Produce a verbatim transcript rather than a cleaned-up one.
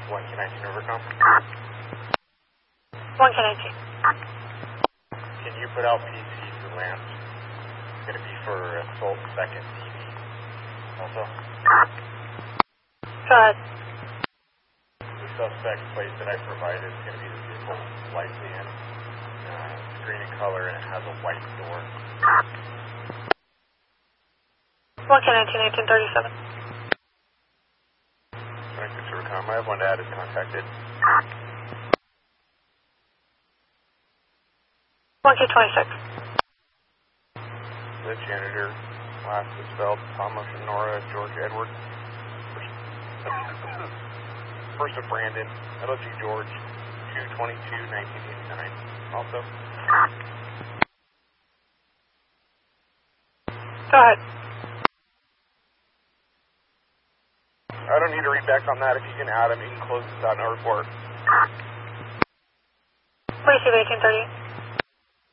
one K nineteen Overcom. one K nineteen. Can you put out P C for Lance? It's going to be for Assault second T V. Also. Go ahead. The suspect plate that I provided is going to be the vehicle likely in uh, green in color, and it has a white door. one K nineteen, eighteen thirty-seven. twenty-six Overcom. I have one to add is contacted. one K twenty-six. The janitor, last is spelled Thomas Nora George Edward. First of Brandon, L G George, two twenty-two nineteen eighty-nine. Also. Go ahead. I don't need to read back on that. If you can add them, you can close this out in our report. Receive eighteen thirty.